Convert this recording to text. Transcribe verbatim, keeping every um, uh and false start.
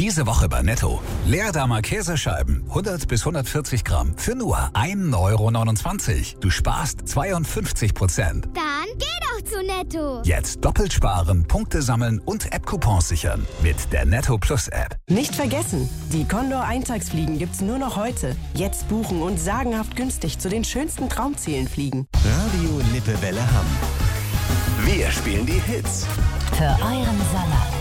Diese Woche bei Netto. Leerdammer Käsescheiben, hundert bis hundertvierzig Gramm für nur ein Euro neunundzwanzig. Du sparst zweiundfünfzig Prozent. Dann geh doch zu Netto. Jetzt doppelt sparen, Punkte sammeln und App-Coupons sichern mit der Netto Plus App. Nicht vergessen, die Condor Eintagsfliegen gibt's nur noch heute. Jetzt buchen und sagenhaft günstig zu den schönsten Traumzielen fliegen. Radio Lippewelle Hamm. Wir spielen die Hits. Für euren Salat.